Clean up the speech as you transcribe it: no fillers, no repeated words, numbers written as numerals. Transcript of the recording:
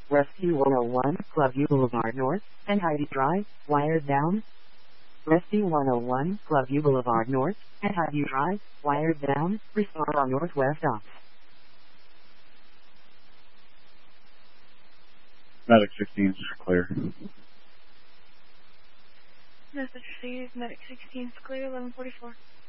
Rescue 101, Clubview Boulevard North, and Heidi Drive, wired down. Rescue 101, Clubview Boulevard North, and Heidi Drive, wired down, respond on Northwest Ops. Medic 16 is clear. Message received, Medic 16 is clear, 1144.